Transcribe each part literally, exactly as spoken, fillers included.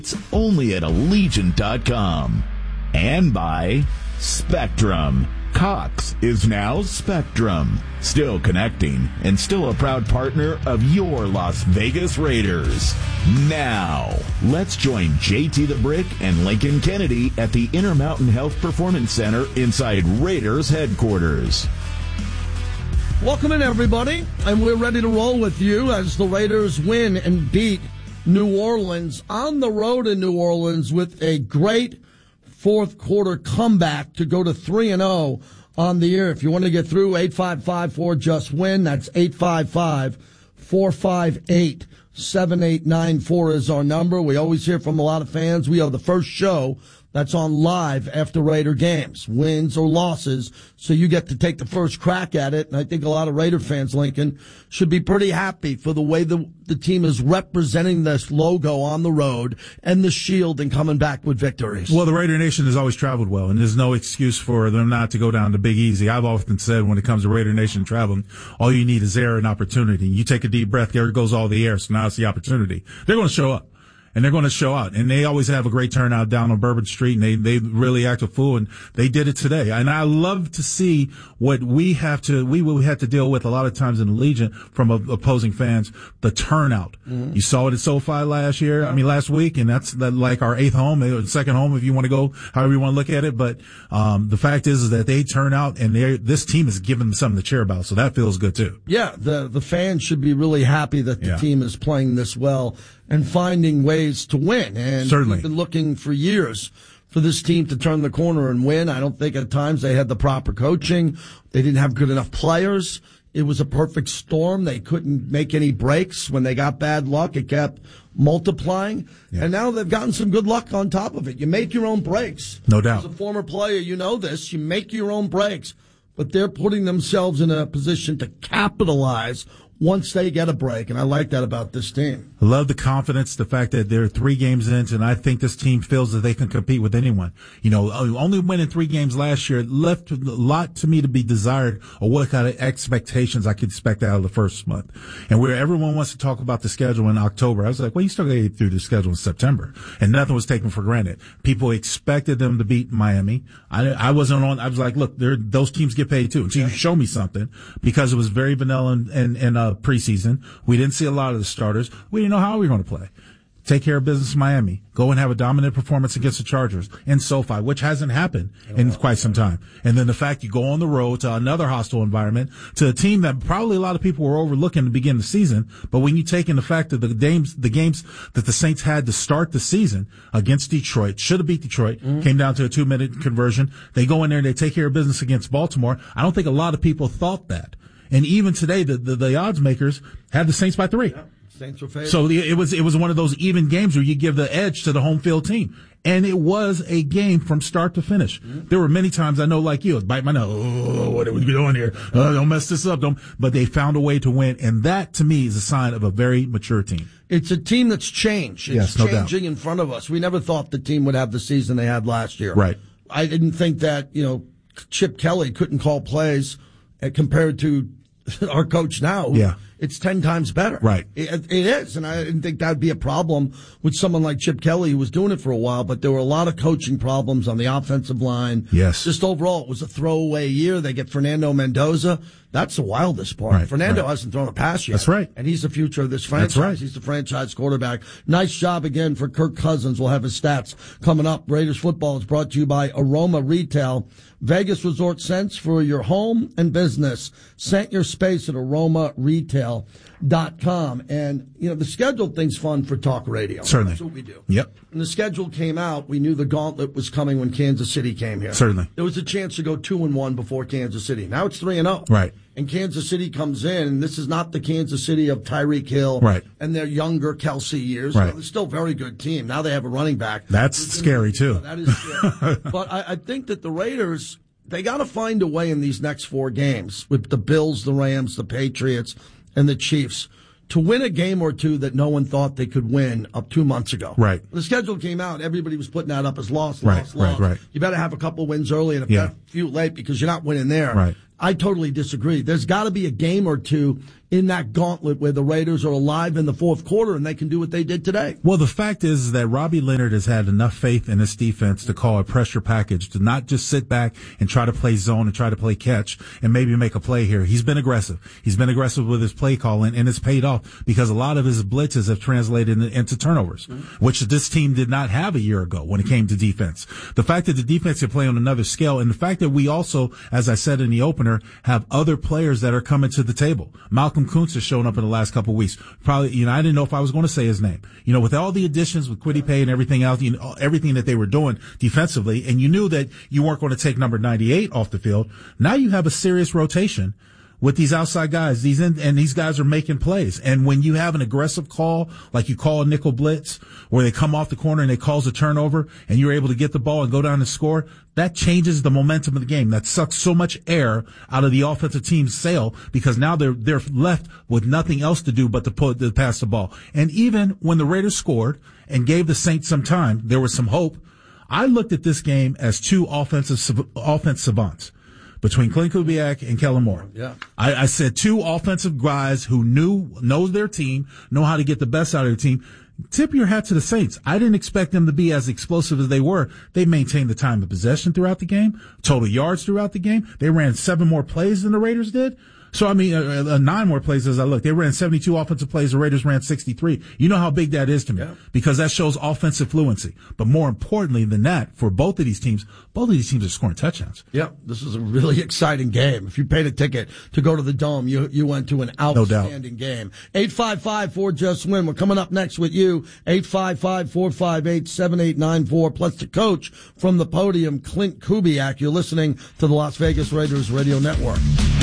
It's only at Allegiant dot com. And by Spectrum. Cox is now Spectrum. Still connecting and still a proud partner of your Las Vegas Raiders. Now, let's join J T the Brick and Lincoln Kennedy at the Intermountain Health Performance Center inside Raiders headquarters. Welcome in, everybody, and we're ready to roll with you as the Raiders win and beat New Orleans on the road in New Orleans with a great fourth quarter comeback to go to three and oh on the year. If you want to get through, eight five five four just win. That's eight five five four five eight seven eight nine four is our number. We always hear from a lot of fans. We are the first show that's on live after Raider games, wins or losses, so you get to take the first crack at it. And I think a lot of Raider fans, Lincoln, should be pretty happy for the way the, the team is representing this logo on the road and the shield and coming back with victories. Well, the Raider Nation has always traveled well, and there's no excuse for them not to go down to Big Easy. I've often said when it comes to Raider Nation traveling, all you need is air and opportunity. You take a deep breath, there goes all the air, so now it's the opportunity. They're going to show up. And they're going to show out. And they always have a great turnout down on Bourbon Street, and they, they really act a fool, and they did it today. And I love to see what we have to, we will have to deal with a lot of times in Allegiant from opposing fans, the turnout. Mm-hmm. You saw it at SoFi last year, yeah. I mean last week, and that's like our eighth home, second home if you want to go, however you want to look at it. But, um, the fact is, is that they turn out, and they this team is giving them something to cheer about, so that feels good too. Yeah, the, the fans should be really happy that the yeah. team is playing this well and finding ways to win. And Certainly. We've been looking for years for this team to turn the corner and win. I don't think at times they had the proper coaching. They didn't have good enough players. It was a perfect storm. They couldn't make any breaks. When they got bad luck, it kept multiplying. Yeah. And now they've gotten some good luck on top of it. You make your own breaks. No doubt. As a former player, you know this. You make your own breaks. But they're putting themselves in a position to capitalize once they get a break, and I like that about this team. I love the confidence, the fact that they're three games in, and I think this team feels that they can compete with anyone. You know, only winning three games last year left a lot to me to be desired of what kind of expectations I could expect out of the first month. And where everyone wants to talk about the schedule in October, I was like, well, you still got to get through the schedule in September. And nothing was taken for granted. People expected them to beat Miami. I, I wasn't on, I was like, look, those teams get paid too. So you show me something, because it was very vanilla and, and, and uh, preseason. We didn't see a lot of the starters. We didn't know how we were going to play. Take care of business in Miami. Go and have a dominant performance against the Chargers in SoFi, which hasn't happened in quite some time. And then the fact you go on the road to another hostile environment, to a team that probably a lot of people were overlooking to begin the season. But when you take in the fact that the games, the games that the Saints had to start the season against Detroit, should have beat Detroit, mm-hmm. came down to a two minute conversion. They go in there and they take care of business against Baltimore. I don't think a lot of people thought that. And even today, the, the, the odds makers had the Saints by three. Yeah, Saints were favored. So it was, it was one of those even games where you give the edge to the home field team. And it was a game from start to finish. Mm-hmm. There were many times, I know, like you, bite my nose. Oh, what are we doing here? Uh, don't mess this up. Don't. But they found a way to win. And that, to me, is a sign of a very mature team. It's a team that's changed. It's yes, no changing doubt. In front of us. We never thought the team would have the season they had last year. Right. I didn't think that, you know, Chip Kelly couldn't call plays compared to our coach now. Yeah. It's ten times better. Right. It, it is. And I didn't think that'd be a problem with someone like Chip Kelly, who was doing it for a while, but there were a lot of coaching problems on the offensive line. Yes. Just overall, it was a throwaway year. They get Fernando Mendoza. That's the wildest part. Right, Fernando right. hasn't thrown a pass yet. That's right. And he's the future of this franchise. That's right. He's the franchise quarterback. Nice job again for Kirk Cousins. We'll have his stats coming up. Raiders football is brought to you by Aroma Retail. Vegas Resort Scents for your home and business. Scent your space at aroma retail dot com. And, you know, the schedule thing's fun for talk radio. Certainly. That's what we do. Yep. When the schedule came out, we knew the gauntlet was coming when Kansas City came here. Certainly. There was a chance to go two and one before Kansas City. Now it's three and oh. Right. And Kansas City comes in, and this is not the Kansas City of Tyreek Hill right. and their younger Kelsey years. Right. You know, they're still a very good team. Now they have a running back. That's scary, too. That is scary. But I, I think that the Raiders, they got to find a way in these next four games with the Bills, the Rams, the Patriots, and the Chiefs to win a game or two that no one thought they could win up two months ago. Right. When the schedule came out, everybody was putting that up as loss, right, loss, loss. Right, right. You better have a couple wins early and a yeah. few late because you're not winning there. Right. I totally disagree. There's got to be a game or two in that gauntlet where the Raiders are alive in the fourth quarter and they can do what they did today. Well, the fact is that Robbie Leonard has had enough faith in his defense to call a pressure package, to not just sit back and try to play zone and try to play catch and maybe make a play here. He's been aggressive. He's been aggressive with his play calling, and it's paid off because a lot of his blitzes have translated into, into turnovers, mm-hmm. which this team did not have a year ago when it came to defense. The fact that the defense can play on another scale, and the fact that we also, as I said in the opener, have other players that are coming to the table. Malcolm Kuntz has shown up in the last couple of weeks. Probably, you know, I didn't know if I was going to say his name. You know, with all the additions with Kwity Paye and everything else, you know, everything that they were doing defensively, and you knew that you weren't going to take number ninety-eight off the field. Now you have a serious rotation with these outside guys, these in, and these guys are making plays. And when you have an aggressive call, like you call a nickel blitz, where they come off the corner and they cause a turnover, and you're able to get the ball and go down and score, that changes the momentum of the game. That sucks so much air out of the offensive team's sail because now they're they're left with nothing else to do but to put to pass the ball. And even when the Raiders scored and gave the Saints some time, there was some hope. I looked at this game as two offensive offensive savants between Clint Kubiak and Kellen Moore. Yeah. I, I said two offensive guys who knew, knows their team, know how to get the best out of their team. Tip your hat to the Saints. I didn't expect them to be as explosive as they were. They maintained the time of possession throughout the game, total yards throughout the game. They ran seven more plays than the Raiders did. So, I mean, uh, uh, nine more plays as I look. They ran seventy-two offensive plays. The Raiders ran sixty-three. You know how big that is to me, yeah. because that shows offensive fluency. But more importantly than that, for both of these teams, both of these teams are scoring touchdowns. Yeah, this is a really exciting game. If you paid a ticket to go to the Dome, you you went to an outstanding no game. eight five five, four, just win. We're coming up next with you. eight five five, four five eight, seven eight nine four, plus the coach from the podium, Clint Kubiak. You're listening to the Las Vegas Raiders Radio Network.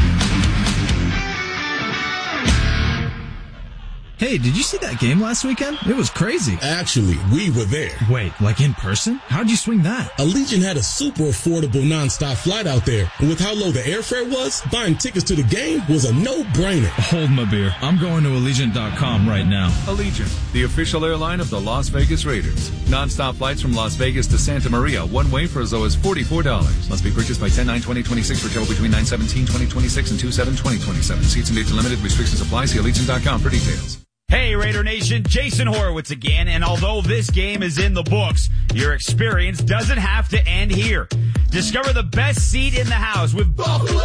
Hey, did you see that game last weekend? It was crazy. Actually, we were there. Wait, like in person? How'd you swing that? Allegiant had a super affordable nonstop flight out there. And with how low the airfare was, buying tickets to the game was a no-brainer. Hold my beer. I'm going to Allegiant dot com right now. Allegiant, the official airline of the Las Vegas Raiders. Nonstop flights from Las Vegas to Santa Maria, one way for as low as forty-four dollars. Must be purchased by ten nine twenty twenty-six for travel between nine seventeen twenty twenty-six and two seven twenty twenty-seven. Seats and dates are limited. Restrictions apply. See Allegiant dot com for details. Hey, Raider Nation, Jason Horowitz again, and although this game is in the books, your experience doesn't have to end here. Discover the best seat in the house with Buffalo,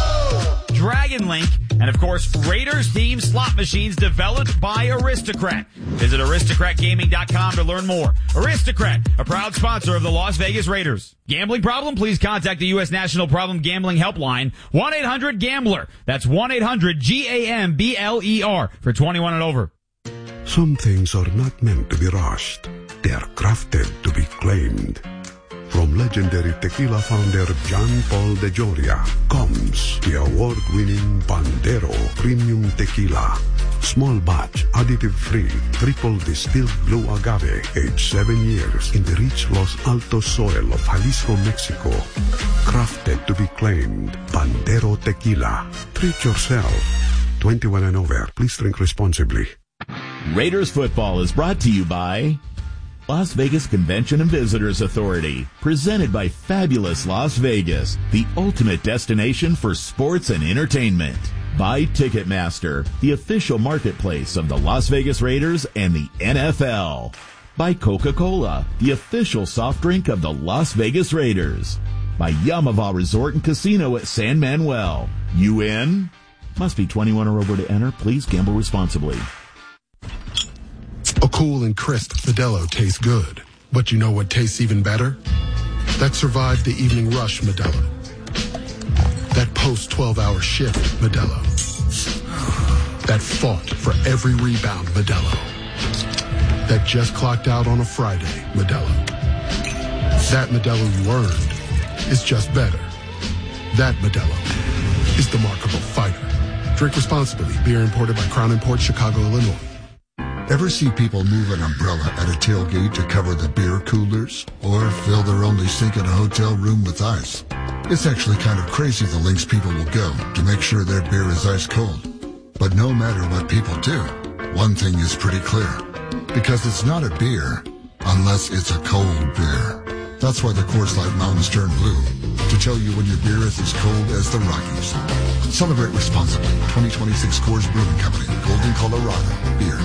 Dragon Link, and of course, Raiders-themed slot machines developed by Aristocrat. Visit aristocrat gaming dot com to learn more. Aristocrat, a proud sponsor of the Las Vegas Raiders. Gambling problem? Please contact the U S National Problem Gambling Helpline, one eight hundred gambler. That's one eight hundred G A M B L E R for twenty-one and over. Some things are not meant to be rushed. They are crafted to be claimed. From legendary tequila founder John Paul de Joria comes the award-winning Bandero Premium Tequila. Small batch, additive-free, triple distilled blue agave, aged seven years in the rich Los Altos soil of Jalisco, Mexico. Crafted to be claimed, Bandero Tequila. Treat yourself. twenty-one and over. Please drink responsibly. Raiders football is brought to you by Las Vegas Convention and Visitors Authority, presented by Fabulous Las Vegas, the ultimate destination for sports and entertainment. By Ticketmaster, the official marketplace of the Las Vegas Raiders and the N F L. By Coca-Cola, the official soft drink of the Las Vegas Raiders. By Yamava Resort and Casino at San Manuel. You in? Must be twenty-one or over to enter. Please gamble responsibly. A cool and crisp Modelo tastes good. But you know what tastes even better? That survived the evening rush Modelo. That post twelve hour shift Modelo. That fought for every rebound Modelo. That just clocked out on a Friday Modelo. That Modelo you earned is just better. That Modelo is the mark of a fighter. Drink responsibly. Beer imported by Crown Imports, Chicago, Illinois. Ever see people move an umbrella at a tailgate to cover the beer coolers? Or fill their only sink in a hotel room with ice? It's actually kind of crazy the lengths people will go to make sure their beer is ice cold. But no matter what people do, one thing is pretty clear. Because it's not a beer unless it's a cold beer. That's why the Coors Light mountains turn blue, to tell you when your beer is as cold as the Rockies. Celebrate responsibly. twenty twenty-six Coors Brewing Company, Golden, Colorado. Beer.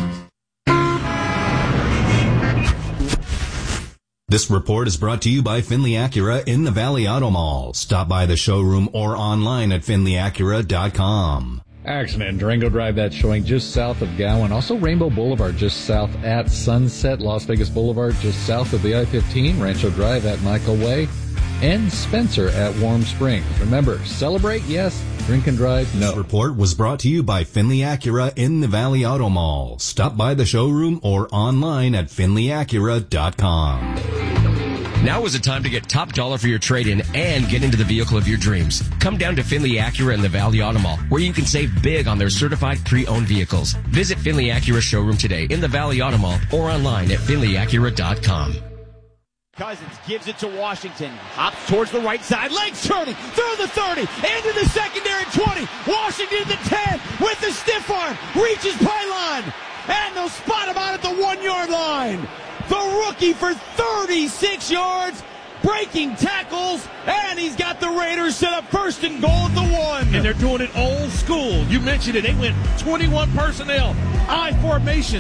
This report is brought to you by Finley Acura in the Valley Auto Mall. Stop by the showroom or online at finley acura dot com. Accident Durango Drive, that's showing just south of Gowan. Also Rainbow Boulevard just south at Sunset. Las Vegas Boulevard just south of the I fifteen. Rancho Drive at Michael Way. And Spencer at Warm Springs. Remember, celebrate, yes. Drink and drive, no. This report was brought to you by Finley Acura in the Valley Auto Mall. Stop by the showroom or online at finley acura dot com. Now is the time to get top dollar for your trade-in and get into the vehicle of your dreams. Come down to Finley Acura in the Valley Auto Mall, where you can save big on their certified pre-owned vehicles. Visit Finley Acura showroom today in the Valley Auto Mall or online at finley acura dot com. Cousins gives it to Washington. Hops towards the right side. Legs turning through the thirty. Into the secondary twenty. Washington to the ten with the stiff arm. Reaches pylon. And they'll spot him out at the one-yard line. The rookie for thirty-six yards. Breaking tackles. And he's got the Raiders set up first and goal at the one. And they're doing it old school. You mentioned it. They went twenty-one personnel. I formation.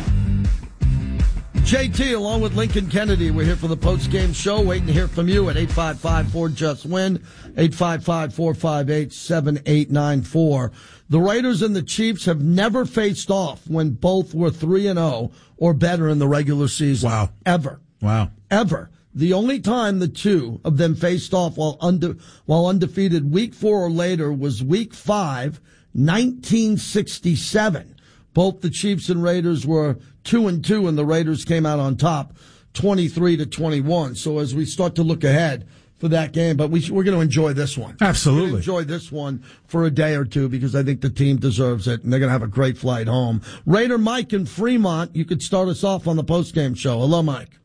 J T, along with Lincoln Kennedy, we're here for the post-game show, waiting to hear from you at eight five five, four, just win, eight five five, four five eight, seven eight nine four. The Raiders and the Chiefs have never faced off when both were three and oh or better in the regular season. Wow. Ever. Wow. Ever. The only time the two of them faced off while unde- while undefeated week four or later was week five, nineteen sixty-seven. Both the Chiefs and Raiders were two and two, and the Raiders came out on top, twenty-three to twenty-one. So as we start to look ahead for that game, but we, we're going to enjoy this one. Absolutely. We're going to enjoy this one for a day or two because I think the team deserves it, and they're going to have a great flight home. Raider Mike in Fremont, you could start us off on the postgame show. Hello, Mike.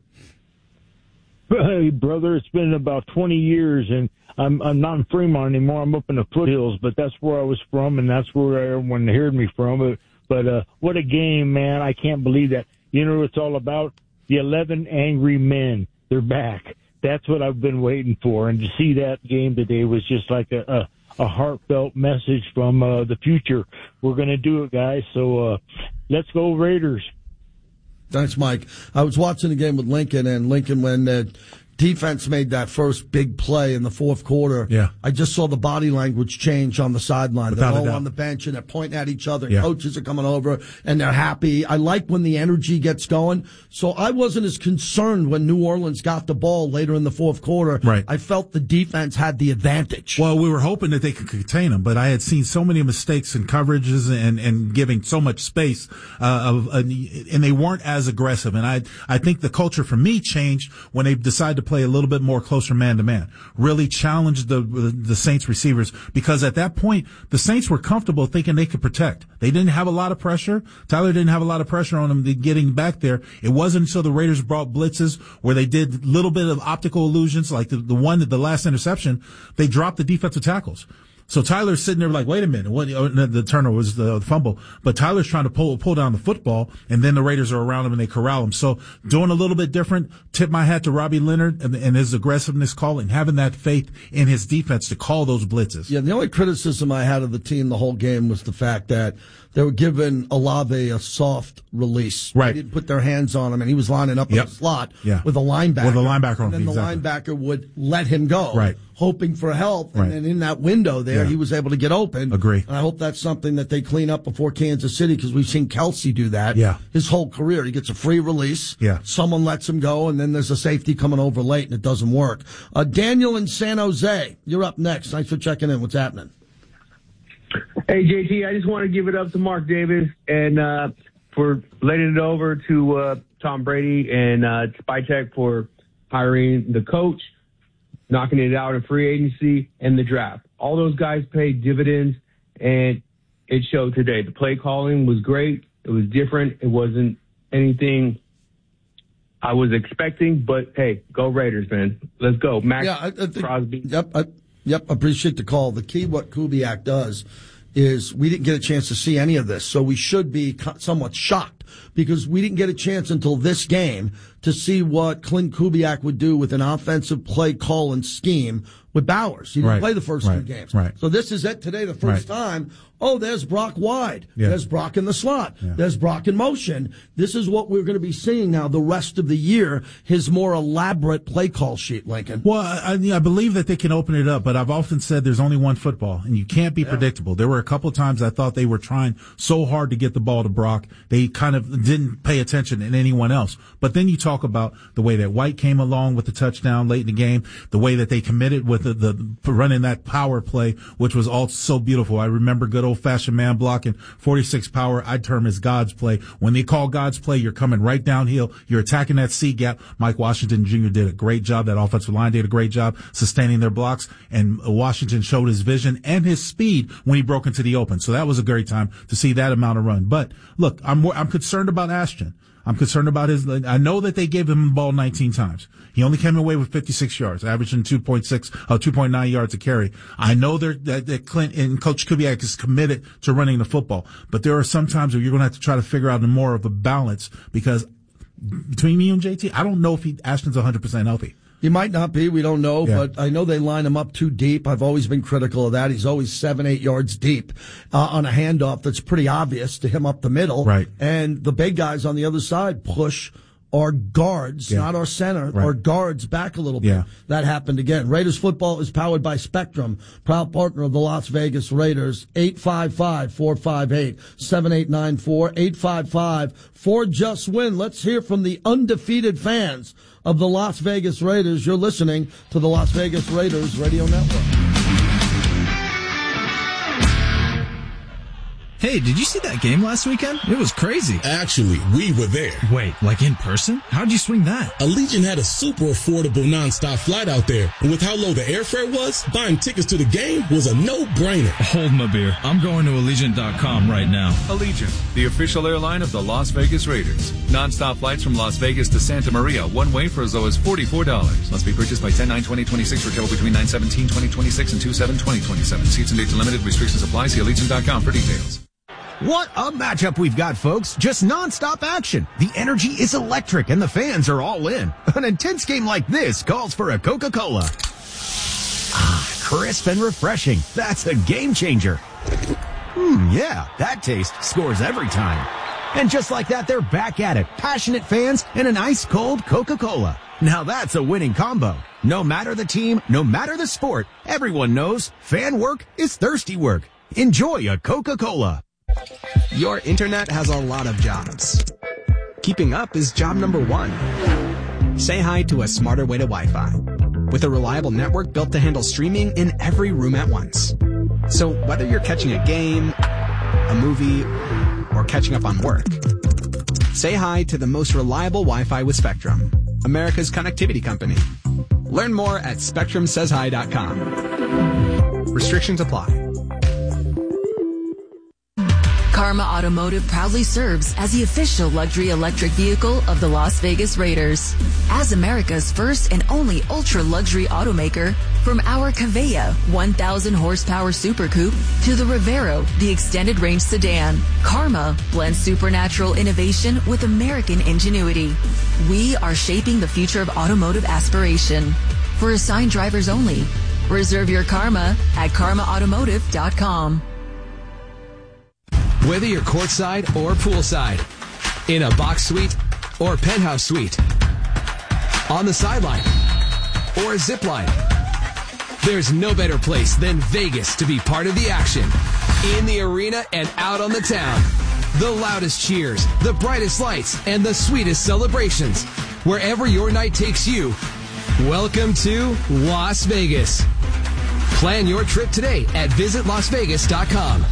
Hey, brother, it's been about twenty years, and I'm I'm not in Fremont anymore. I'm up in the foothills, but that's where I was from, and that's where everyone heard me from. But, but uh, what a game, man. I can't believe that. You know what it's all about? The eleven angry men. They're back. That's what I've been waiting for. And to see that game today was just like a, a, a heartfelt message from uh, the future. We're going to do it, guys. So uh, let's go Raiders. Thanks, Mike. I was watching the game with Lincoln, and Lincoln, when the defense made that first big play in the fourth quarter, yeah. I just saw the body language change on the sideline. Without They're a all doubt. on the bench, and they're pointing at each other. Yeah. Coaches are coming over, and they're happy. I like when the energy gets going. So I wasn't as concerned when New Orleans got the ball later in the fourth quarter. Right. I felt the defense had the advantage. Well, we were hoping that they could contain them, but I had seen so many mistakes in coverages and, and giving so much space, uh, of, uh, and they weren't as aggressive. And I, I think the culture for me changed when they decided to play a little bit more closer man to man, really challenged the, the Saints receivers, because at that point, the Saints were comfortable thinking they could protect. They didn't have a lot of pressure. Tyler didn't have a lot of pressure on them getting back there. It wasn't until the Raiders brought blitzes where they did a little bit of optical illusions, like the, the one, the last interception, they dropped the defensive tackles. So Tyler's sitting there like, wait a minute, what, the turnover was the fumble, but Tyler's trying to pull, pull down the football, and then the Raiders are around him and they corral him. So doing a little bit different, tip my hat to Robbie Leonard and, and his aggressiveness calling, having that faith in his defense to call those blitzes. Yeah, the only criticism I had of the team the whole game was the fact that they were giving Olave a soft release. Right. They didn't put their hands on him, and he was lining up Yep. in the slot Yeah. with a linebacker. With a linebacker on And then him, the exactly. linebacker would let him go. Right. Hoping for help. And Right. then in that window there, Yeah. he was able to get open. Agree. And I hope that's something that they clean up before Kansas City, because we've seen Kelsey do that. Yeah. His whole career. He gets a free release. Yeah. Someone lets him go, and then there's a safety coming over late, and it doesn't work. Uh, Daniel in San Jose, you're up next. Thanks for checking in. What's happening? Hey, J T, I just want to give it up to Mark Davis and uh, for letting it over to uh, Tom Brady and uh, Spytek for hiring the coach, knocking it out in free agency, and the draft. All those guys paid dividends, and it showed today. The play calling was great. It was different. It wasn't anything I was expecting, but, hey, go Raiders, man. Let's go. Max yeah, I, I think, Crosby. Yep, I, yep, appreciate the call. The key what Kubiak does is we didn't get a chance to see any of this, so we should be somewhat shocked because we didn't get a chance until this game to see what Clint Kubiak would do with an offensive play call and scheme with Bowers. He didn't Right. play the first Right. two games. Right. So this is it today, the first Right. time. Oh, there's Brock wide. Yeah. There's Brock in the slot. Yeah. There's Brock in motion. This is what we're going to be seeing now the rest of the year, his more elaborate play call sheet, Lincoln. Well, I, I believe that they can open it up, but I've often said there's only one football, and you can't be Yeah. predictable. There were a couple of times I thought they were trying so hard to get the ball to Brock, they kind of didn't pay attention to anyone else. But then you talk about the way that White came along with the touchdown late in the game, the way that they committed with the, the running that power play, which was all so beautiful. I remember good old-fashioned man blocking, forty-six power, I'd term as God's play. When they call God's play, you're coming right downhill. You're attacking that C gap. Mike Washington Junior did a great job. That offensive line did a great job sustaining their blocks. And Washington showed his vision and his speed when he broke into the open. So that was a great time to see that amount of run. But look, I'm more, I'm concerned about Ashton. I'm concerned about his, I know that they gave him the ball nineteen times. He only came away with fifty-six yards, averaging two point six, uh, two point nine yards a carry. I know that, that Clint and Coach Kubiak is committed to running the football, but there are some times where you're going to have to try to figure out more of a balance, because between me and J T, I don't know if he, Ashton's one hundred percent healthy. He might not be. We don't know, Yeah. but I know they line him up too deep. I've always been critical of that. He's always seven, eight yards deep uh, on a handoff that's pretty obvious to him up the middle. Right. And the big guys on the other side push our guards, Yeah. not our center, Right. our guards back a little bit. Yeah. That happened again. Raiders football is powered by Spectrum, proud partner of the Las Vegas Raiders. eight five five, four five eight, seven eight nine four, eight five five, four just win. Let's hear from the undefeated fans of the Las Vegas Raiders. You're listening to the Las Vegas Raiders Radio Network. Hey, did you see that game last weekend? It was crazy. Actually, we were there. Wait, like in person? How'd you swing that? Allegiant had a super affordable nonstop flight out there. And with how low the airfare was, buying tickets to the game was a no-brainer. Hold my beer. I'm going to Allegiant dot com right now. Allegiant, the official airline of the Las Vegas Raiders. Non-stop flights from Las Vegas to Santa Maria, one way for as low as forty-four dollars. Must be purchased by ten nine twenty twenty-six for travel between nine seventeen twenty twenty-six and two seven twenty twenty-seven. Seats and dates are limited. Restrictions apply. See Allegiant dot com for details. What a matchup we've got, folks. Just nonstop action. The energy is electric and the fans are all in. An intense game like this calls for a Coca-Cola. Ah, crisp and refreshing. That's a game changer. Hmm, yeah, that taste scores every time. And just like that, they're back at it. Passionate fans and an ice-cold Coca-Cola. Now that's a winning combo. No matter the team, no matter the sport, everyone knows fan work is thirsty work. Enjoy a Coca-Cola. Your internet has a lot of jobs. Keeping up is job number one. Say hi to a smarter way to Wi-Fi. With a reliable network built to handle streaming in every room at once. So whether you're catching a game, a movie, or catching up on work, say hi to the most reliable Wi-Fi with Spectrum, America's connectivity company. Learn more at spectrum says hi dot com. Restrictions apply. Karma Automotive proudly serves as the official luxury electric vehicle of the Las Vegas Raiders. As America's first and only ultra-luxury automaker, from our Cavea one thousand horsepower Super Coupe to the Rivero, the extended range sedan, Karma blends supernatural innovation with American ingenuity. We are shaping the future of automotive aspiration. For assigned drivers only. Reserve your Karma at karma automotive dot com. Whether you're courtside or poolside, in a box suite or penthouse suite, on the sideline or a zip line, there's no better place than Vegas to be part of the action. In the arena and out on the town. The loudest cheers, the brightest lights, and the sweetest celebrations. Wherever your night takes you, welcome to Las Vegas. Plan your trip today at visit las vegas dot com.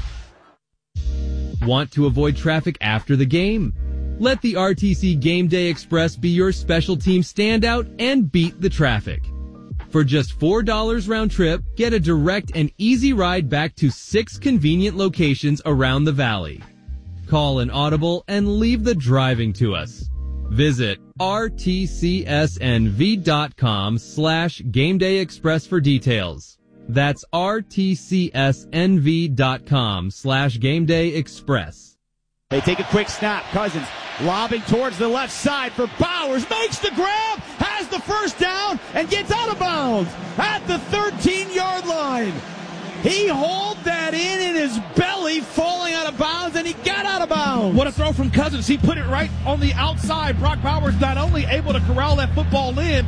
Want to avoid traffic after the game? Let the R T C Game Day Express be your special team standout and beat the traffic. For just four dollars round trip, get a direct and easy ride back to six convenient locations around the valley. Call an audible and leave the driving to us. Visit r t c s n v dot com slash game day express for details. That's r t c s n v dot com slash game day express. They take a quick snap. Cousins lobbing towards the left side for Bowers. Makes the grab, has the first down, and gets out of bounds at the thirteen-yard line. He hauled that in in his belly, falling out of bounds, and he got out of bounds. What a throw from Cousins. He put it right on the outside. Brock Bowers not only able to corral that football in.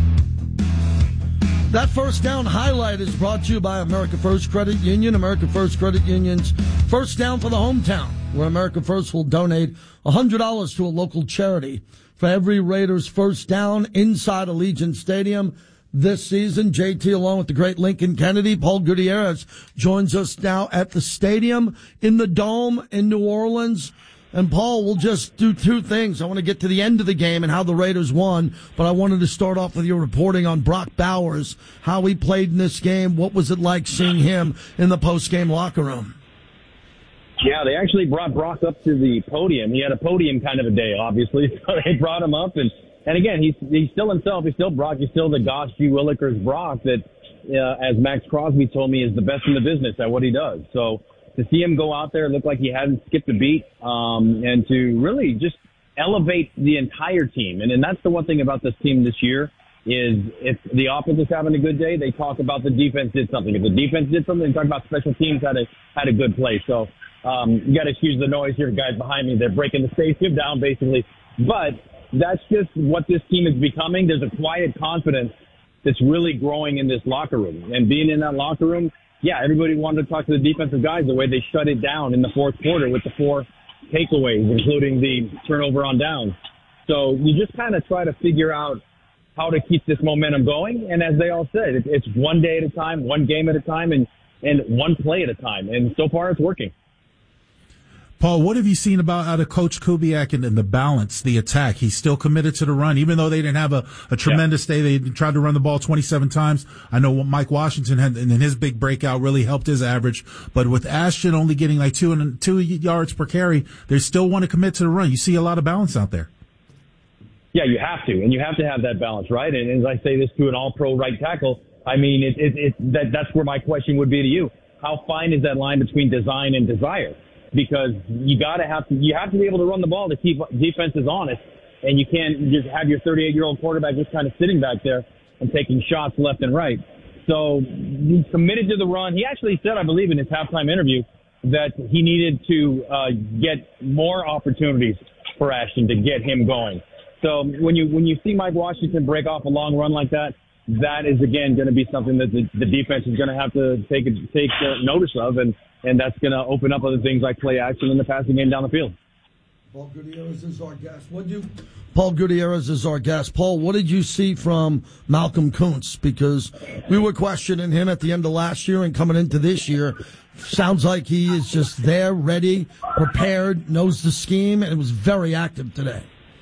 That first down highlight is brought to you by America First Credit Union. America First Credit Union's First Down for the Hometown, where America First will donate one hundred dollars to a local charity for every Raiders first down inside Allegiant Stadium this season. J T, along with the great Lincoln Kennedy, Paul Gutierrez joins us now at the stadium in the Dome in New Orleans. And, Paul, we'll just do two things. I want to get to the end of the game and how the Raiders won, but I wanted to start off with your reporting on Brock Bowers, how he played in this game. What was it like seeing him in the post-game locker room? Yeah, they actually brought Brock up to the podium. He had a podium kind of a day, obviously, so they brought him up. And, and again, he's he's still himself. He's still Brock. He's still the Gosh G. Willikers Brock that, uh, as Max Crosby told me, is the best in the business at what he does. So to see him go out there, look like he hadn't skipped a beat, um, and to really just elevate the entire team. And, and that's the one thing about this team this year is if the offense is having a good day, they talk about the defense did something. If the defense did something, they talk about special teams had a, had a good play. So um, you got to excuse the noise here, guys behind me. They're breaking the stadium down, basically. But that's just what this team is becoming. There's a quiet confidence that's really growing in this locker room. And being in that locker room, yeah, everybody wanted to talk to the defensive guys the way they shut it down in the fourth quarter with the four takeaways, including the turnover on downs. So you just kind of try to figure out how to keep this momentum going. And as they all said, it's one day at a time, one game at a time, and, and one play at a time. And so far it's working. Paul, what have you seen about out of Coach Kubiak and, and the balance, the attack? He's still committed to the run, even though they didn't have a, a tremendous yeah. day. They tried to run the ball twenty-seven times. I know Mike Washington had, and his big breakout really helped his average. But with Ashton only getting like two and two yards per carry, they still want to commit to the run. You see a lot of balance out there. Yeah, you have to, and you have to have that balance, right? And as I say this to an all-pro right tackle, I mean, it, it, it, that, that's where my question would be to you. How fine is that line between design and desire? Because you got to have to, you have to be able to run the ball to keep defenses honest, and you can't just have your thirty-eight-year-old quarterback just kind of sitting back there and taking shots left and right. So he's committed to the run. He actually said, I believe, in his halftime interview that he needed to uh, get more opportunities for Ashton to get him going. So when you when you see Mike Washington break off a long run like that, that is again going to be something that the, the defense is going to have to take take uh, notice of, and. And that's going to open up other things like play action in the passing game down the field. Paul Gutierrez is our guest. What you? Paul Gutierrez is our guest. Paul, what did you see from Malcolm Kuntz? Because we were questioning him at the end of last year and coming into this year. Sounds like he is just there, ready, prepared, knows the scheme, and was very active today.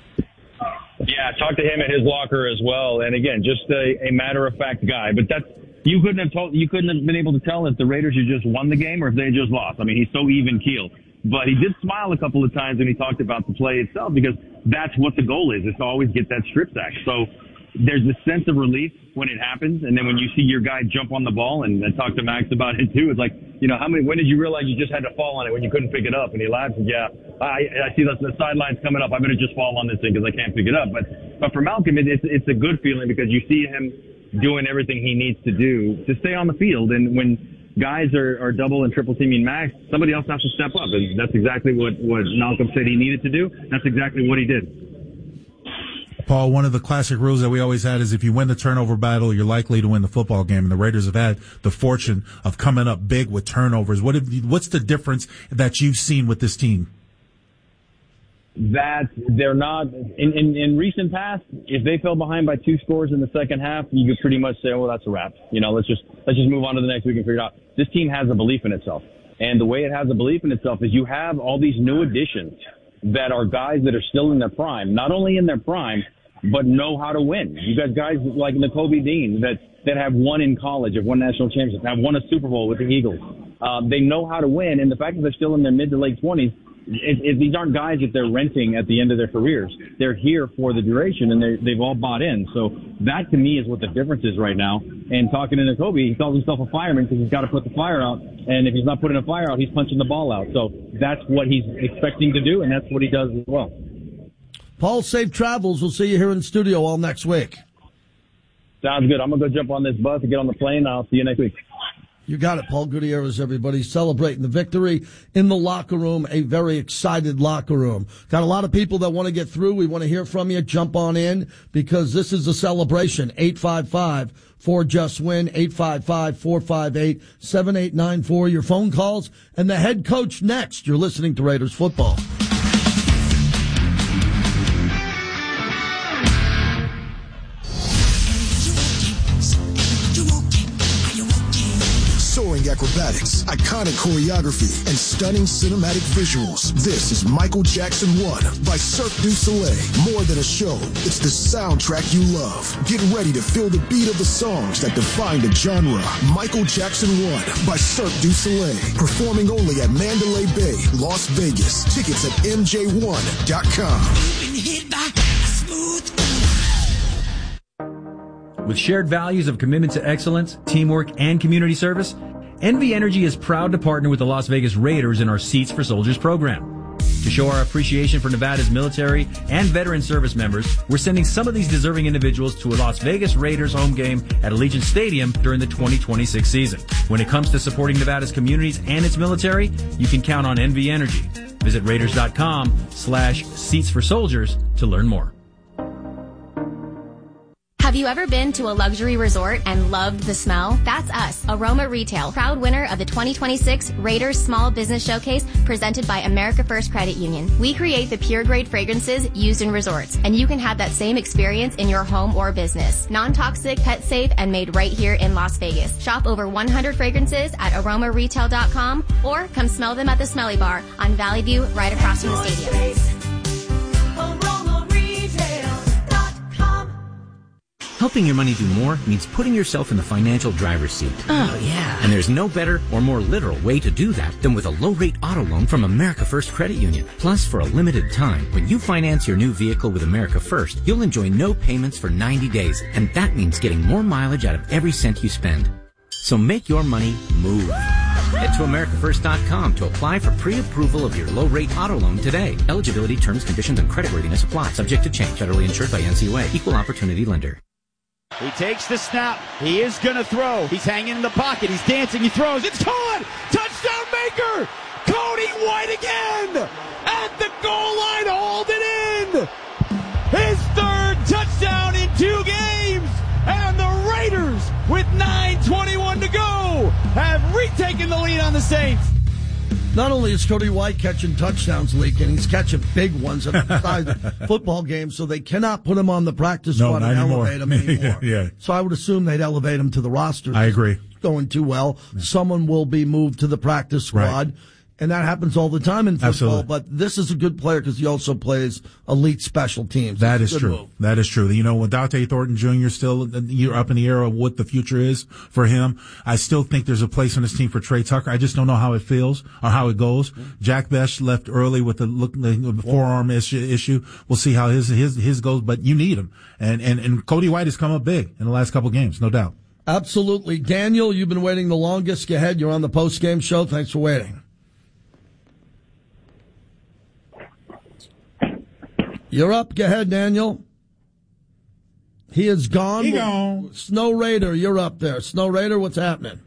Yeah, I talked to him at his locker as well. And again, just a, a matter-of-fact guy. But that's You couldn't have told, you couldn't have been able to tell if the Raiders had just won the game or if they had just lost. I mean, he's so even keeled. But he did smile a couple of times when he talked about the play itself, because that's what the goal is. It's to always get that strip sack. So there's this sense of relief when it happens. And then when you see your guy jump on the ball, and I talked to Max about it too, it's like, you know, how many, when did you realize you just had to fall on it when you couldn't pick it up? And he laughs and yeah, I, I see the, the sidelines coming up. I better just fall on this thing because I can't pick it up. But, but for Malcolm, it, it's, it's a good feeling because you see him doing everything he needs to do to stay on the field. And when guys are, are double and triple teaming Max, somebody else has to step up. And that's exactly what, what Malcolm said he needed to do. That's exactly what he did. Paul, one of the classic rules that we always had is if you win the turnover battle, you're likely to win the football game. And the Raiders have had the fortune of coming up big with turnovers. What have you, what's the difference that you've seen with this team? That they're not in, in, in recent past, if they fell behind by two scores in the second half, you could pretty much say, oh, well, that's a wrap. You know, let's just, let's just move on to the next week and figure it out. This team has a belief in itself. And the way it has a belief in itself is you have all these new additions that are guys that are still in their prime, not only in their prime, but know how to win. You got guys like Nakobe Dean that, that have won in college, have won national championships, have won a Super Bowl with the Eagles. Uh, they know how to win. And the fact that they're still in their mid to late twenties, it, it, these aren't guys that they're renting at the end of their careers. They're here for the duration, and they, they've all bought in. So that, to me, is what the difference is right now. And talking to Nakobe, he calls himself a fireman because he's got to put the fire out. And if he's not putting a fire out, he's punching the ball out. So that's what he's expecting to do, and that's what he does as well. Paul, safe travels. We'll see you here in studio all next week. Sounds good. I'm going to go jump on this bus and get on the plane. I'll see you next week. You got it, Paul Gutierrez, everybody, celebrating the victory in the locker room, a very excited locker room. Got a lot of people that want to get through. We want to hear from you. Jump on in because this is a celebration. eight five five, four, just win, eight five five, four five eight, seven eight nine four. Your phone calls and the head coach next. You're listening to Raiders football. Soaring acrobatics, iconic choreography, and stunning cinematic visuals. This is Michael Jackson one by Cirque du Soleil. More than a show, it's the soundtrack you love. Get ready to feel the beat of the songs that define the genre. Michael Jackson one by Cirque du Soleil. Performing only at Mandalay Bay, Las Vegas. Tickets at M J one dot com. With shared values of commitment to excellence, teamwork, and community service, N V Energy is proud to partner with the Las Vegas Raiders in our Seats for Soldiers program. To show our appreciation for Nevada's military and veteran service members, we're sending some of these deserving individuals to a Las Vegas Raiders home game at Allegiant Stadium during the twenty twenty-six season. When it comes to supporting Nevada's communities and its military, you can count on N V Energy. Visit Raiders.com slash Seats for Soldiers to learn more. Have you ever been to a luxury resort and loved the smell? That's us, Aroma Retail, proud winner of the twenty twenty-six Raiders Small Business Showcase presented by America First Credit Union. We create the pure grade fragrances used in resorts, and you can have that same experience in your home or business. Non-toxic, pet safe, and made right here in Las Vegas. Shop over one hundred fragrances at aroma retail dot com or come smell them at the Smelly Bar on Valley View right across from the stadium. Helping your money do more means putting yourself in the financial driver's seat. Oh, yeah. And there's no better or more literal way to do that than with a low-rate auto loan from America First Credit Union. Plus, for a limited time, when you finance your new vehicle with America First, you'll enjoy no payments for ninety days, and that means getting more mileage out of every cent you spend. So make your money move. Head to America First dot com to apply for pre-approval of your low-rate auto loan today. Eligibility, terms, conditions, and creditworthiness apply. Subject to change. Federally insured by N C U A. Equal opportunity lender. He takes the snap. He is going to throw. He's hanging in the pocket. He's dancing. He throws. It's caught. Touchdown maker. Cody White again. At the goal line. Hold it in. His third touchdown in two games. And the Raiders, with nine twenty-one to go, have retaken the lead on the Saints. Not only is Cody White catching touchdowns, leaking, he's catching big ones outside football games, so they cannot put him on the practice no, squad and anymore. elevate him anymore. yeah. So I would assume they'd elevate him to the roster. I agree. It's going too well. Yeah. Someone will be moved to the practice squad. Right. And that happens all the time in football. Absolutely. But this is a good player because he also plays elite special teams. That it's is true. Move. That is true. You know, when Dante Thornton Junior still you're up in the air of what the future is for him, I still think there's a place on this team for Trey Tucker. I just don't know how it feels or how it goes. Mm-hmm. Jack Bech left early with the, look, the forearm issue, issue. We'll see how his his his goes, but you need him. And and and Cody White has come up big in the last couple of games, no doubt. Absolutely. Daniel, you've been waiting the longest. Go ahead. You're on the post-game show. Thanks for waiting. You're up. Go ahead, Daniel. He is gone. He gone. Snow Raider, you're up there. Snow Raider, what's happening?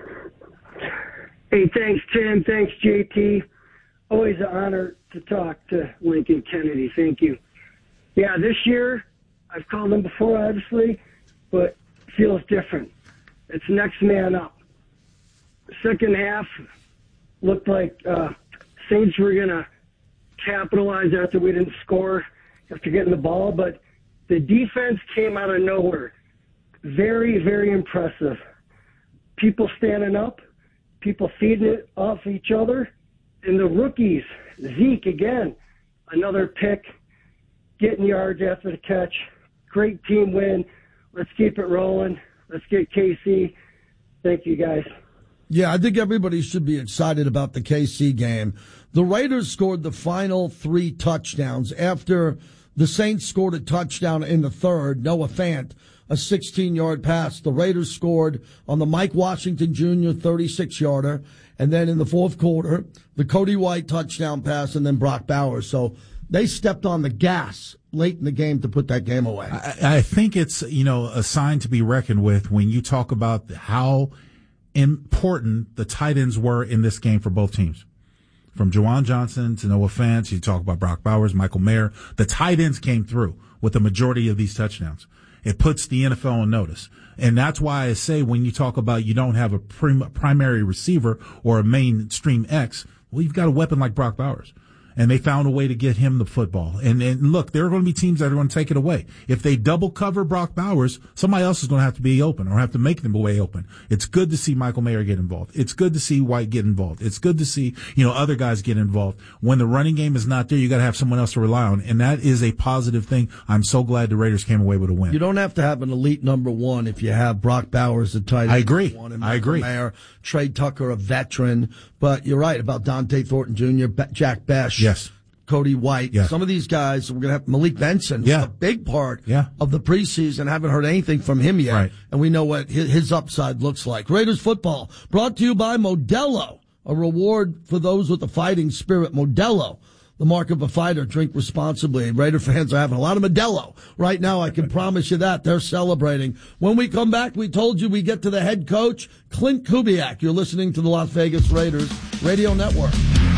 Hey, thanks, Tim. Thanks, J T. Always an honor to talk to Lincoln Kennedy. Thank you. Yeah, this year, I've called him before, obviously, but it feels different. It's next man up. Second half looked like uh, Saints were going to capitalize after we didn't score, after getting the ball, but the defense came out of nowhere. Very, very impressive. People standing up, people feeding it off each other, and the rookies, Zeke again, another pick, getting yards after the catch. Great team win. Let's keep it rolling. Let's get K C. Thank you, guys. Yeah, I think everybody should be excited about the K C game. The Raiders scored the final three touchdowns after the Saints scored a touchdown in the third. Noah Fant, a sixteen-yard pass. The Raiders scored on the Mike Washington Junior thirty-six yarder. And then in the fourth quarter, the Cody White touchdown pass, and then Brock Bowers. So they stepped on the gas late in the game to put that game away. I, I think it's, you know, a sign to be reckoned with when you talk about how important the tight ends were in this game for both teams. From Juwan Johnson to Noah Fant, you talk about Brock Bowers, Michael Mayer. The tight ends came through with the majority of these touchdowns. It puts the N F L on notice. And that's why I say when you talk about you don't have a prim- primary receiver or a mainstream X, well, you've got a weapon like Brock Bowers. And they found a way to get him the football. And, and look, there are going to be teams that are going to take it away. If they double cover Brock Bowers, somebody else is going to have to be open or have to make them way open. It's good to see Michael Mayer get involved. It's good to see White get involved. It's good to see, you know, other guys get involved. When the running game is not there, you got to have someone else to rely on. And that is a positive thing. I'm so glad the Raiders came away with a win. You don't have to have an elite number one if you have Brock Bowers, the tight end. I agree. One, and I agree. Mayer, Trey Tucker, a veteran. But you're right about Dante Thornton Junior, Be- Jack Besh. Yes. Cody White. Yeah. Some of these guys, we're going to have Malik Benson, yeah. a big part yeah. of the preseason. Haven't heard anything from him yet. Right. And we know what his, his upside looks like. Raiders football brought to you by Modelo, a reward for those with a fighting spirit. Modelo, the mark of a fighter. Drink responsibly. Raider fans are having a lot of Modelo right now. I can promise you that. They're celebrating. When we come back, we told you we get to the head coach, Clint Kubiak. You're listening to the Las Vegas Raiders Radio Network.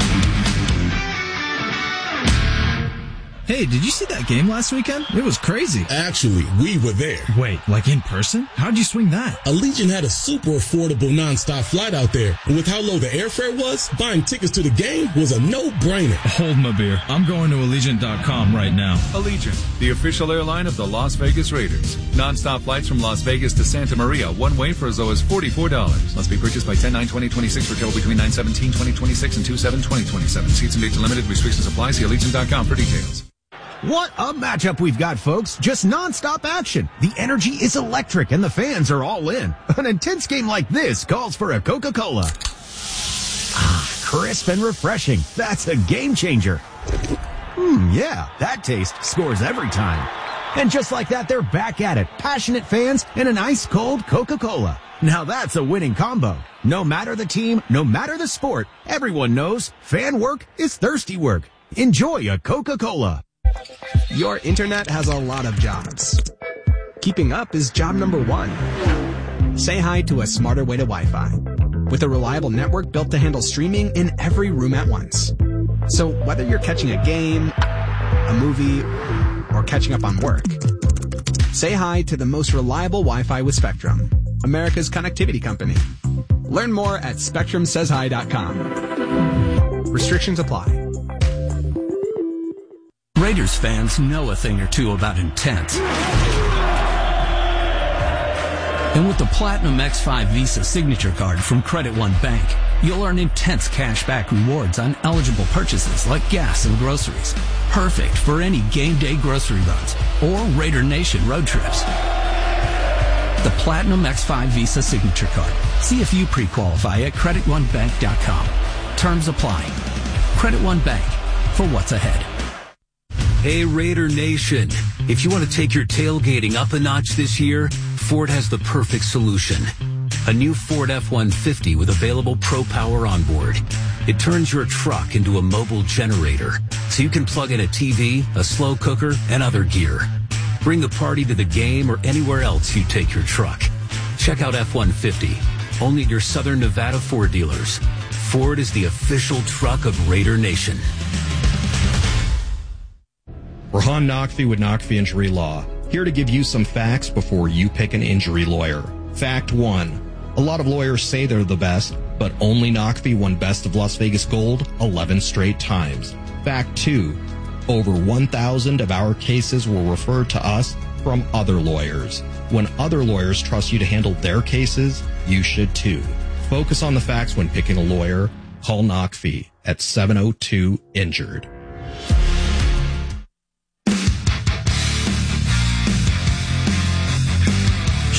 Hey, did you see that game last weekend? It was crazy. Actually, we were there. Wait, like in person? How'd you swing that? Allegiant had a super affordable nonstop flight out there. And with how low the airfare was, buying tickets to the game was a no-brainer. Hold my beer. I'm going to Allegiant dot com right now. Allegiant, the official airline of the Las Vegas Raiders. Nonstop flights from Las Vegas to Santa Maria, one way for as low as forty-four dollars. Must be purchased by ten nine twenty twenty-six for travel between nine seventeen twenty twenty-six and two seven twenty twenty-seven. Seats and dates are limited. Restrictions apply. See Allegiant dot com for details. What a matchup we've got, folks. Just nonstop action. The energy is electric and the fans are all in. An intense game like this calls for a Coca-Cola. Ah, crisp and refreshing. That's a game changer. Hmm, yeah, that taste scores every time. And just like that, they're back at it. Passionate fans and an ice-cold Coca-Cola. Now that's a winning combo. No matter the team, no matter the sport, everyone knows fan work is thirsty work. Enjoy a Coca-Cola. Your internet has a lot of jobs. Keeping up is job number one. Say hi to a smarter way to Wi-Fi. With a reliable network built to handle streaming in every room at once. So whether you're catching a game, a movie, or catching up on work, say hi to the most reliable Wi-Fi with Spectrum, America's connectivity company. Learn more at spectrum says hi dot com. Restrictions apply. Raiders fans know a thing or two about intense. And with the Platinum X five Visa Signature Card from Credit One Bank, you'll earn intense cash back rewards on eligible purchases like gas and groceries. Perfect for any game day grocery runs or Raider Nation road trips. The Platinum X five Visa Signature Card. See if you pre-qualify at credit one bank dot com. Terms apply. Credit One Bank, for what's ahead. Hey Raider Nation, if you want to take your tailgating up a notch this year, Ford has the perfect solution. A new Ford F one fifty with available Pro Power onboard. It turns your truck into a mobile generator, so you can plug in a T V, a slow cooker, and other gear. Bring the party to the game or anywhere else you take your truck. Check out F one fifty, only at your Southern Nevada Ford dealers. Ford is the official truck of Raider Nation. Rahan Naqvi with Naqvi Injury Law, here to give you some facts before you pick an injury lawyer. Fact one, a lot of lawyers say they're the best, but only Naqvi won Best of Las Vegas Gold eleven straight times. Fact two, over one thousand of our cases were referred to us from other lawyers. When other lawyers trust you to handle their cases, you should too. Focus on the facts when picking a lawyer. Call Naqvi at seven oh two injured.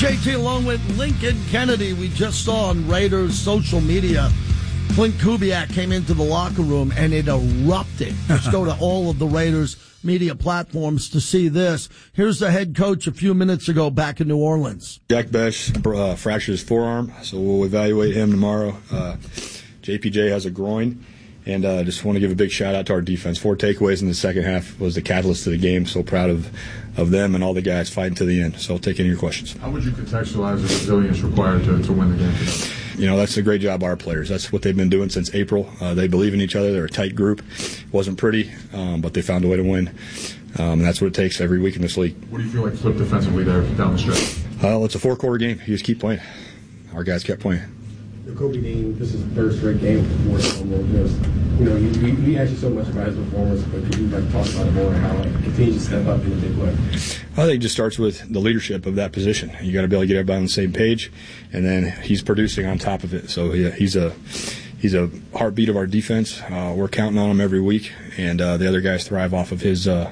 J T along with Lincoln Kennedy. We just saw on Raiders social media, Clint Kubiak came into the locker room and it erupted. Let's go to all of the Raiders media platforms to see this. Here's the head coach a few minutes ago back in New Orleans. Jack Bech uh, fractured his forearm, so we'll evaluate him tomorrow. Uh, J P J has a groin. And I uh, just want to give a big shout out to our defense. Four takeaways in the second half was the catalyst to the game. So proud of, of them and all the guys fighting to the end. So I'll take any of your questions. How would you contextualize the resilience required to, to win the game today? You know, that's a great job by our players. That's what they've been doing since April. Uh, they believe in each other. They're a tight group. It wasn't pretty, um, but they found a way to win. Um, and that's what it takes every week in this league. What do you feel like flipped defensively there down the stretch? Uh, it's a four-quarter game. You just keep playing. Our guys kept playing. Kobe Dean, this is the third straight game for Ford. You know, you, we, we ask you so much about his performance, but could you like talk about it more and how it continues to step up in a big way? I think it just starts with the leadership of that position. You got to be able to get everybody on the same page, and then he's producing on top of it. So yeah, he's a he's a heartbeat of our defense. Uh, we're counting on him every week, and uh, the other guys thrive off of his. Uh,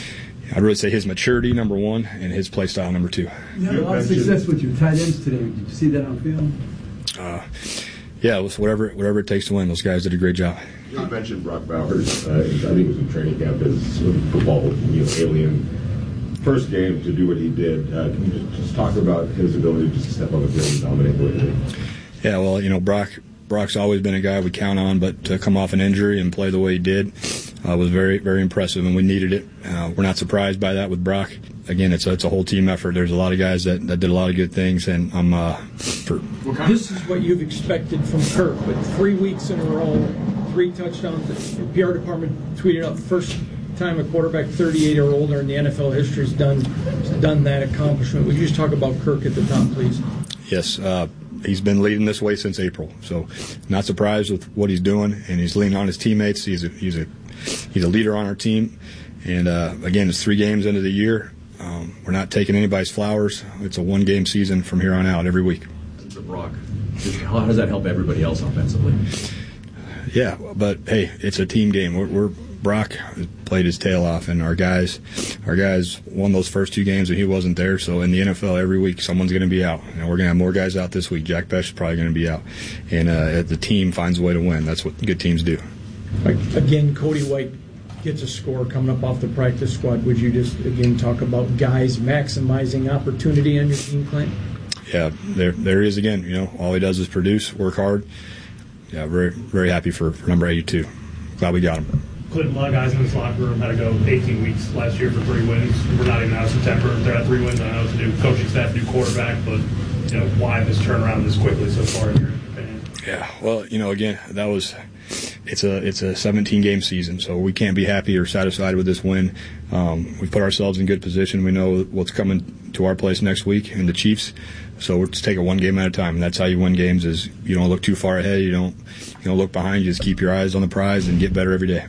I'd really say his maturity, number one, and his play style, number two. You had a lot of success with your tight ends today. Did you see that on film? Uh, yeah, it was whatever whatever it takes to win. Those guys did a great job. You mentioned Brock Bowers. Uh, I think it was in training camp as sort of football, you know, alien. First game to do what he did. Uh, can you just, just talk about his ability just to step up and really dominate the way he did? Yeah, well, you know, Brock Brock's always been a guy we count on, but to come off an injury and play the way he did uh, was very very impressive, and we needed it. Uh, we're not surprised by that with Brock. Again, it's a, it's a whole team effort. There's a lot of guys that, that did a lot of good things, and I'm. Uh, for, this is what you've expected from Kirk, but three weeks in a row, three touchdowns. The P R department tweeted out first time a quarterback thirty-eight or older in the N F L history has done done that accomplishment. Would you just talk about Kirk at the top, please? Yes, uh, he's been leading this way since April, so not surprised with what he's doing, and he's leaning on his teammates. He's a he's a he's a leader on our team, and uh, again, it's three games into the year. Um, we're not taking anybody's flowers. It's a one-game season from here on out every week. To Brock, how does that help everybody else offensively? Yeah, but hey, it's a team game. We're, we're Brock played his tail off, and our guys, our guys won those first two games, and he wasn't there. So in the N F L, every week someone's going to be out, and we're going to have more guys out this week. Jack Bech is probably going to be out, and uh, the team finds a way to win. That's what good teams do. Again, Cody White gets a score coming up off the practice squad. Would you just, again, talk about guys maximizing opportunity on your team, Clint? Yeah, there there he is again. You know, all he does is produce, work hard. Yeah, very very happy for, for number eighty-two. Glad we got him. Clint, a lot of guys in this locker room had to go eighteen weeks last year for three wins. We're not even out of September. They're at three wins. I know it's a new coaching staff, new quarterback, but you know, why this turnaround this quickly so far in your opinion? Yeah, well, you know, again, that was it's a it's a seventeen game season, so we can't be happy or satisfied with this win. Um, we put ourselves in good position. We know what's coming to our place next week in the Chiefs, so we'll just take it one game at a time, and that's how you win games. Is you don't look too far ahead, you don't you don't look behind, you just keep your eyes on the prize and get better every day.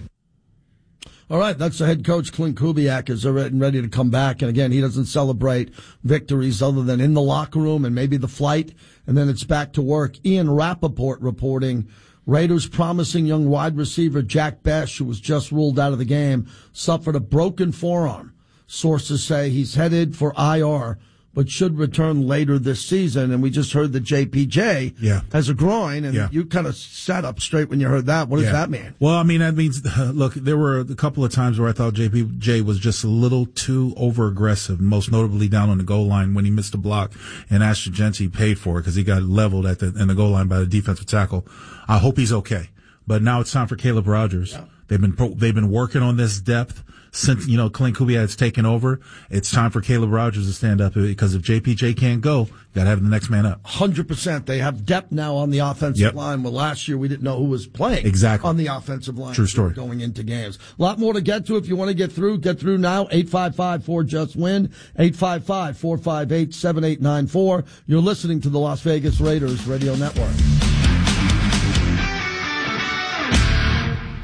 All right, that's the head coach, Clint Kubiak, is ready to come back. And again, he doesn't celebrate victories other than in the locker room and maybe the flight, and then it's back to work. Ian Rappaport reporting, Raiders' promising young wide receiver Jack Bech, who was just ruled out of the game, suffered a broken forearm. Sources say he's headed for I R, but should return later this season. And we just heard that J P J yeah. has a groin, and yeah. you kind of sat up straight when you heard that. What does yeah. that mean? Well, I mean, that means, uh, look, there were a couple of times where I thought J P J was just a little too over-aggressive, most notably down on the goal line when he missed a block, and Ashton Genty paid for it because he got leveled at the, in the goal line by the defensive tackle. I hope he's okay. But now it's time for Caleb Rogers. Yeah. They've been they've been working on this depth since, you know, Clint Kubiak's taken over. It's time for Caleb Rogers to stand up, because if J P J can't go, you got to have the next man up. one hundred percent. They have depth now on the offensive yep. line. Well, last year we didn't know who was playing exactly on the offensive line. True story. Going into games. A lot more to get to. If you want to get through, get through now. eight five five, four just win. eight five five, four five eight, seven eight nine four. You're listening to the Las Vegas Raiders Radio Network.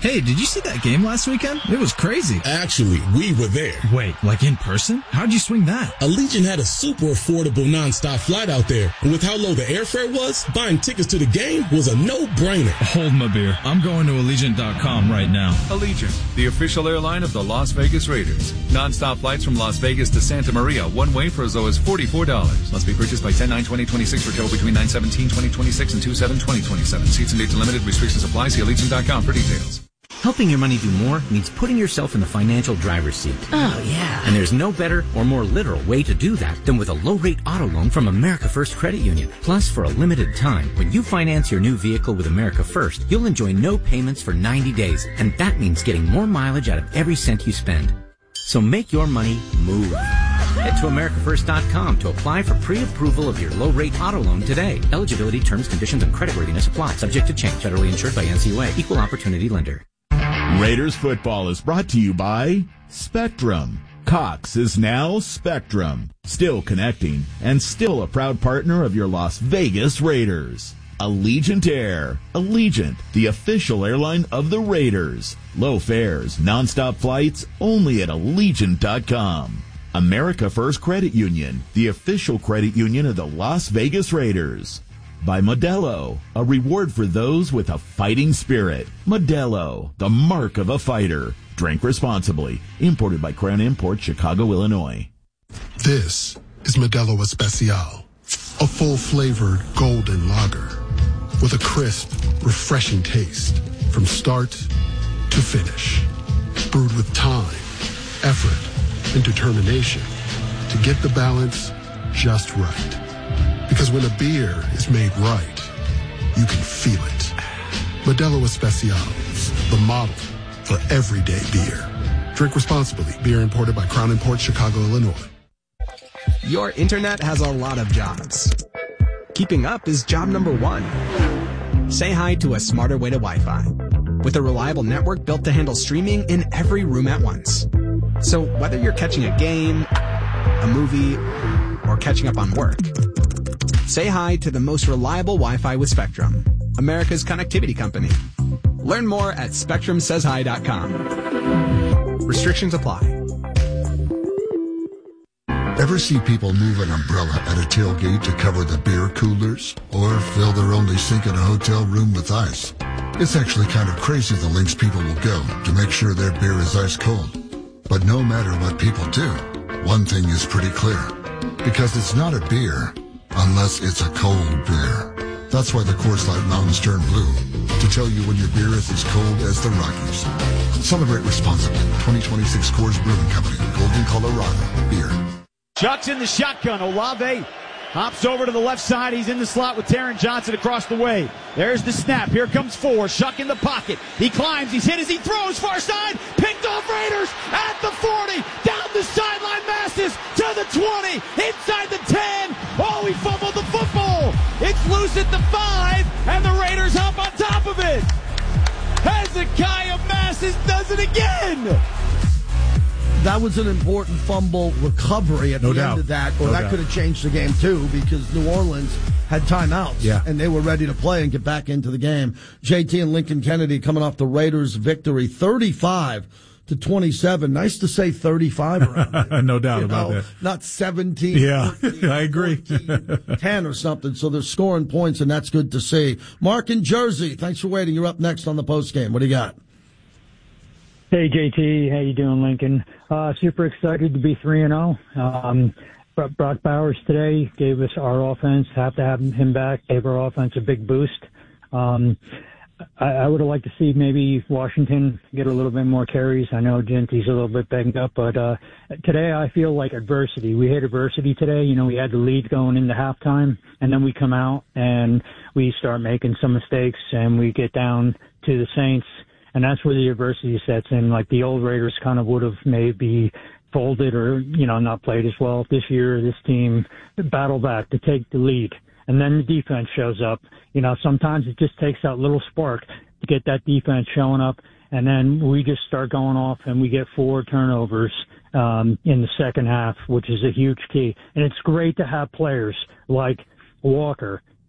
Hey, did you see that game last weekend? It was crazy. Actually, we were there. Wait, like in person? How'd you swing that? Allegiant had a super affordable nonstop flight out there. And with how low the airfare was, buying tickets to the game was a no-brainer. Hold my beer. I'm going to Allegiant dot com right now. Allegiant, the official airline of the Las Vegas Raiders. Nonstop flights from Las Vegas to Santa Maria, one way for as low as forty-four dollars. Must be purchased by ten nine twenty twenty-six for travel between nine seventeen twenty twenty-six and two seven twenty twenty-seven. Seats and dates are limited. Restrictions apply. See Allegiant dot com for details. Helping your money do more means putting yourself in the financial driver's seat. Oh, yeah. And there's no better or more literal way to do that than with a low-rate auto loan from America First Credit Union. Plus, for a limited time, when you finance your new vehicle with America First, you'll enjoy no payments for ninety days. And that means getting more mileage out of every cent you spend. So make your money move. Head to America First dot com to apply for pre-approval of your low-rate auto loan today. Eligibility, terms, conditions, and creditworthiness apply. Subject to change. Federally insured by N C U A. Equal opportunity lender. Raiders football is brought to you by Spectrum. Cox is now Spectrum. Still connecting and still a proud partner of your Las Vegas Raiders. Allegiant Air. Allegiant, the official airline of the Raiders. Low fares, nonstop flights, only at Allegiant dot com. America First Credit Union, the official credit union of the Las Vegas Raiders. By Modelo, a reward for those with a fighting spirit. Modelo, the mark of a fighter. Drink responsibly. Imported by Crown Imports, Chicago, Illinois. This is Modelo Especial, a full-flavored golden lager with a crisp, refreshing taste from start to finish. Brewed with time, effort, and determination to get the balance just right. Because when a beer is made right, you can feel it. Modelo Especial, the model for everyday beer. Drink responsibly. Beer imported by Crown Imports, Chicago, Illinois. Your internet has a lot of jobs. Keeping up is job number one. Say hi to a smarter way to Wi-Fi. With a reliable network built to handle streaming in every room at once. So whether you're catching a game, a movie, or catching up on work, say hi to the most reliable Wi-Fi with Spectrum, America's connectivity company. Learn more at spectrum says hi dot com. Restrictions apply. Ever see people move an umbrella at a tailgate to cover the beer coolers? Or fill their only sink in a hotel room with ice? It's actually kind of crazy the lengths people will go to make sure their beer is ice cold. But no matter what people do, one thing is pretty clear. Because it's not a beer unless it's a cold beer. That's why the Coors Light Mountains turn blue, to tell you when your beer is as cold as the Rockies. Celebrate responsibly. twenty twenty-six Coors Brewing Company, Golden, Colorado. Beer. Chuck's in the shotgun. Olave hops over to the left side. He's in the slot with Taron Johnson across the way. There's the snap. Here comes four. Shuck in the pocket. He climbs. He's hit as he throws. Far side. Picked off Raiders at the forty. Down the sideline. Masses to the twenty. Inside the ten. Oh, he fumbled the football. It's loose at the five. And the Raiders hop on top of it. Hezekiah Masses does it again. That was an important fumble recovery at no the doubt. end of that, or no that doubt. could have changed the game too, because New Orleans had timeouts, yeah. and they were ready to play and get back into the game. J T and Lincoln Kennedy coming off the Raiders' victory, thirty-five to twenty-seven. Nice to say thirty-five around here. No doubt you about know, that. Not seventeen. Yeah, fourteen, I agree. fourteen, ten or something. So they're scoring points, and that's good to see. Mark in Jersey, thanks for waiting. You're up next on the post game. What do you got? Hey, J T. How you doing, Lincoln? Uh, super excited to be three and oh. Um, Brock Bowers today gave us our offense. Have to have him back. Gave our offense a big boost. Um, I, I would have liked to see maybe Washington get a little bit more carries. I know Genty's a little bit banged up, but uh, today I feel like adversity. We hit adversity today. You know, we had the lead going into halftime, and then we come out and we start making some mistakes, and we get down to the Saints. And that's where the adversity sets in. Like the old Raiders kind of would have maybe folded or, you know, not played as well. This year, this team battled back to take the lead. And then the defense shows up. You know, sometimes it just takes that little spark to get that defense showing up. And then we just start going off and we get four turnovers um, in the second half, which is a huge key. And it's great to have players like Walker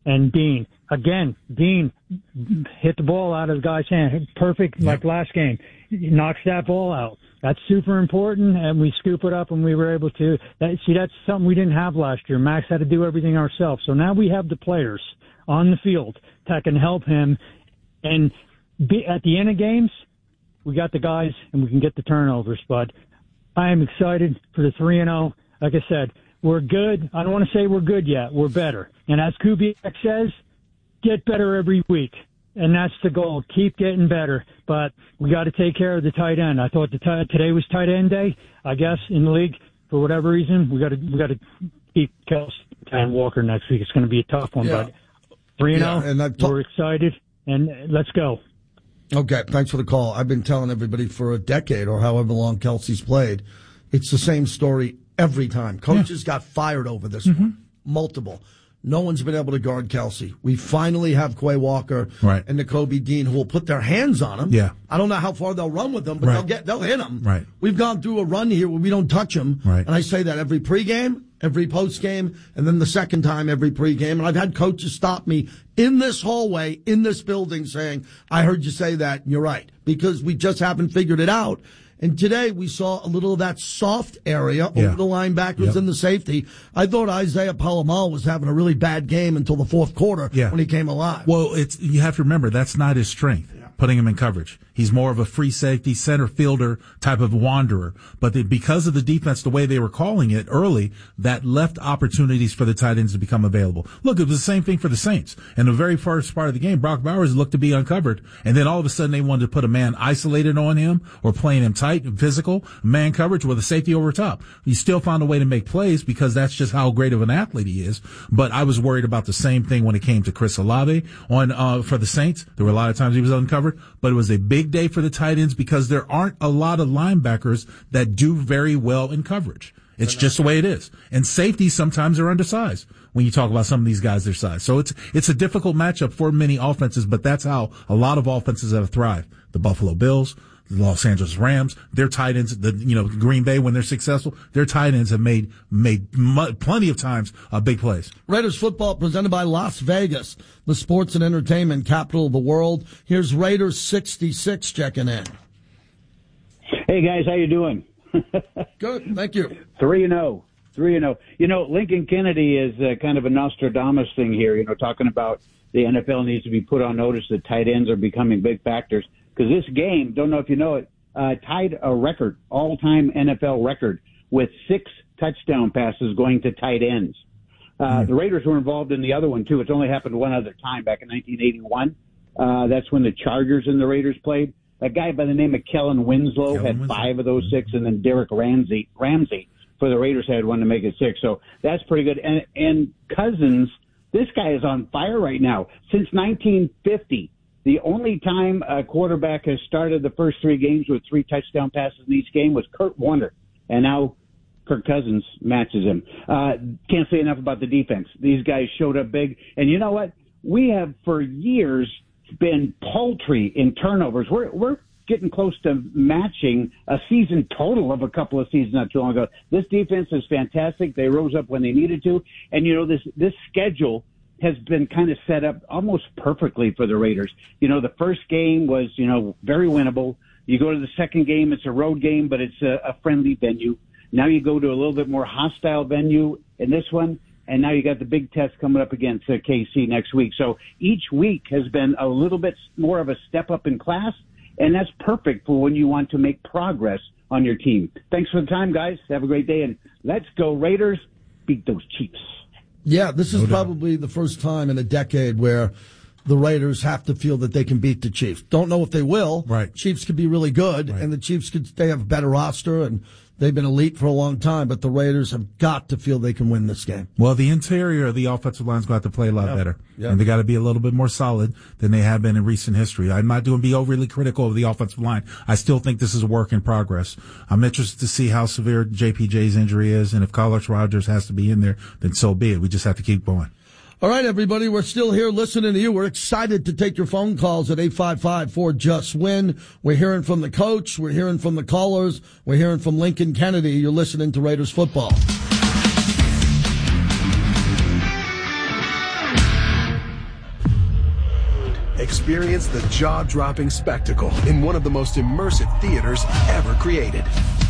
And Dean, again, Dean hit the ball out of the guy's hand. Perfect, like last game. He knocks that ball out. That's super important, and we scoop it up, and we were able to. That, see, that's something we didn't have last year. Max had to do everything ourselves. So now we have the players on the field that can help him. And be, at the end of games, we got the guys, and we can get the turnovers. But I am excited for the three and oh. Like I said, we're good. I don't want to say we're good yet. We're better. And as Kubiak says, get better every week. And that's the goal. Keep getting better. But we got to take care of the tight end. I thought the t- today was tight end day, I guess, in the league. For whatever reason, we got to we got to keep Kelsey and Walker next week. It's going to be a tough one. Yeah. But three and Yeah, zero, and I've ta- we're excited, and let's go. Okay, thanks for the call. I've been telling everybody for a decade or however long Kelsey's played, it's the same story every time. Coaches yeah. got fired over this mm-hmm. one. Multiple. No one's been able to guard Kelsey. We finally have Quay Walker right. and Nakobe Dean who will put their hands on him. Yeah. I don't know how far they'll run with them, but right. they'll get they'll hit him. Right. We've gone through a run here where we don't touch him. Right. And I say that every pregame, every postgame, and then the second time every pregame. And I've had coaches stop me in this hallway, in this building, saying, I heard you say that, and you're right. Because we just haven't figured it out. And today we saw a little of that soft area yeah. over the linebackers yep. and the safety. I thought Isaiah Palomal was having a really bad game until the fourth quarter yeah. when he came alive. Well, it's you have to remember that's not his strength. Yeah. Putting him in coverage. He's more of a free safety, center fielder type of wanderer. But the, because of the defense, the way they were calling it early, that left opportunities for the tight ends to become available. Look, it was the same thing for the Saints. In the very first part of the game, Brock Bowers looked to be uncovered. And then all of a sudden they wanted to put a man isolated on him or playing him tight and physical, man coverage with a safety over top. He still found a way to make plays because that's just how great of an athlete he is. But I was worried about the same thing when it came to Chris Olave on, uh, for the Saints. There were a lot of times he was uncovered, but it was a big day for the tight ends because there aren't a lot of linebackers that do very well in coverage. It's just the way it is. And safeties sometimes are undersized when you talk about some of these guys their size. So it's it's a difficult matchup for many offenses, but that's how a lot of offenses have thrived. The Buffalo Bills, the Los Angeles Rams, their tight ends, the you know Green Bay when they're successful, their tight ends have made made mu- plenty of times uh, big plays. Raiders football presented by Las Vegas, the sports and entertainment capital of the world. Here's Raiders sixty-six checking in. Hey guys, how you doing? Good, thank you. Three and zero, three and zero. You know, Lincoln Kennedy is uh, kind of a Nostradamus thing here. You know, talking about the N F L needs to be put on notice that tight ends are becoming big factors. Because this game, don't know if you know it, uh, tied a record, all-time N F L record, with six touchdown passes going to tight ends. Uh, mm-hmm. The Raiders were involved in the other one, too. It's only happened one other time back in nineteen eighty-one. Uh, that's when the Chargers and the Raiders played. A guy by the name of Kellen Winslow Kellen had Winslow. five of those six, and then Derek Ramsey, Ramsey for the Raiders had one to make it six. So that's pretty good. And, and Cousins, this guy is on fire right now. Since nineteen fifty, the only time a quarterback has started the first three games with three touchdown passes in each game was Kurt Warner. And now Kirk Cousins matches him. Uh, can't say enough about the defense. These guys showed up big. And you know what? We have for years been paltry in turnovers. We're, we're getting close to matching a season total of a couple of seasons not too long ago. This defense is fantastic. They rose up when they needed to. And, you know, this, this schedule has been kind of set up almost perfectly for the Raiders. You know, the first game was, you know, very winnable. You go to the second game, it's a road game, but it's a, a friendly venue. Now you go to a little bit more hostile venue in this one, and now you got the big test coming up against uh, K C next week. So each week has been a little bit more of a step up in class, and that's perfect for when you want to make progress on your team. Thanks for the time, guys. Have a great day, and let's go Raiders. Beat those Chiefs. Yeah, this is No doubt. probably the first time in a decade where the Raiders have to feel that they can beat the Chiefs. Don't know if they will. Right. Chiefs could be really good, Right. and the Chiefs could they have a better roster, and they've been elite for a long time, but the Raiders have got to feel they can win this game. Well, the interior of the offensive line's got to play a lot Yeah. better. Yeah. And they got to be a little bit more solid than they have been in recent history. I'm not going to be overly critical of the offensive line. I still think this is a work in progress. I'm interested to see how severe J P J's injury is, and if Carlos Rogers has to be in there, then so be it. We just have to keep going. All right, everybody, we're still here listening to you. We're excited to take your phone calls at eight five five, four, just win. We're hearing from the coach. We're hearing from the callers. We're hearing from Lincoln Kennedy. You're listening to Raiders football. Experience the jaw-dropping spectacle in one of the most immersive theaters ever created.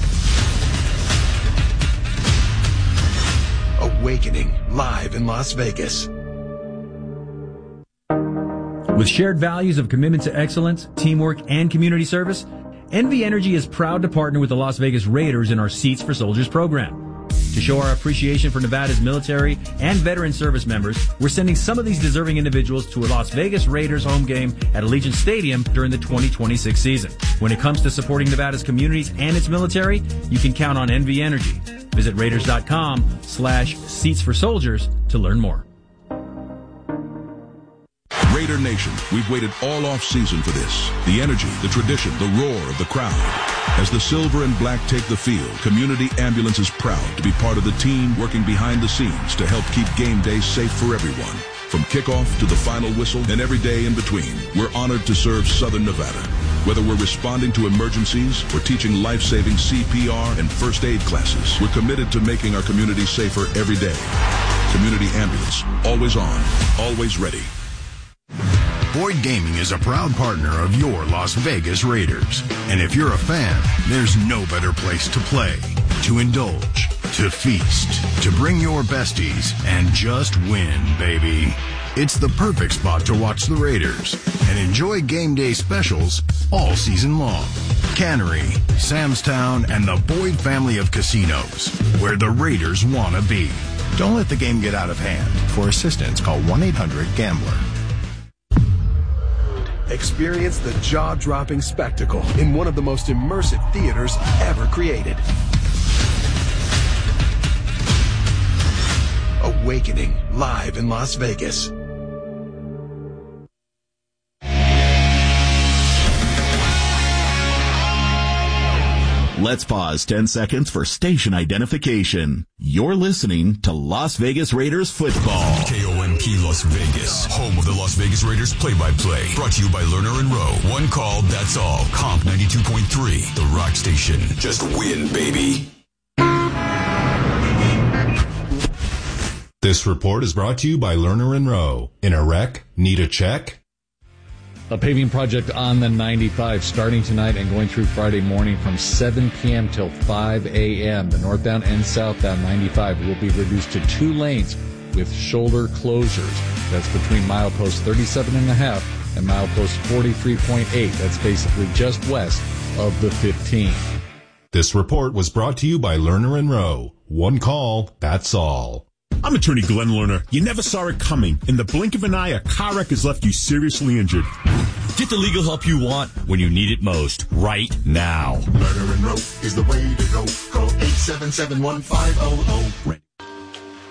Awakening, live in Las Vegas. With shared values of commitment to excellence, teamwork, and community service, N V Energy is proud to partner with the Las Vegas Raiders in our Seats for Soldiers program. To show our appreciation for Nevada's military and veteran service members, we're sending some of these deserving individuals to a Las Vegas Raiders home game at Allegiant Stadium during the twenty twenty-six season. When it comes to supporting Nevada's communities and its military, you can count on N V Energy. Visit Raiders.com slash Seats for Soldiers to learn more. Raider Nation, we've waited all off season for this. The energy, the tradition, the roar of the crowd. As the silver and black take the field, Community Ambulance is proud to be part of the team working behind the scenes to help keep game day safe for everyone. From kickoff to the final whistle and every day in between, we're honored to serve Southern Nevada. Whether we're responding to emergencies or teaching life-saving C P R and first aid classes, we're committed to making our community safer every day. Community Ambulance, always on, always ready. Boyd Gaming is a proud partner of your Las Vegas Raiders. And if you're a fan, there's no better place to play, to indulge, to feast, to bring your besties, and just win, baby. It's the perfect spot to watch the Raiders and enjoy game day specials all season long. Cannery, Sam's Town, and the Boyd family of casinos, where the Raiders want to be. Don't let the game get out of hand. For assistance, call one eight hundred gambler. Experience the jaw-dropping spectacle in one of the most immersive theaters ever created. Awakening, live in Las Vegas. Let's pause ten seconds for station identification. You're listening to Las Vegas Raiders football. K O M P Las Vegas, home of the Las Vegas Raiders play-by-play. Brought to you by Lerner and Rowe. One call, that's all. Comp ninety-two point three, the rock station. Just win, baby. This report is brought to you by Lerner and Rowe. In a wreck, need a check? A paving project on the ninety-five starting tonight and going through Friday morning from seven p.m. till five a.m. The northbound and southbound ninety-five will be reduced to two lanes with shoulder closures. That's between milepost thirty-seven and a half and milepost forty-three point eight. That's basically just west of the fifteen. This report was brought to you by Lerner and Rowe. One call, that's all. I'm attorney Glenn Lerner. You never saw it coming. In the blink of an eye, a car wreck has left you seriously injured. Get the legal help you want when you need it most, right now. Lerner and Rowe is the way to go. Call eight seven seven, one five zero zero.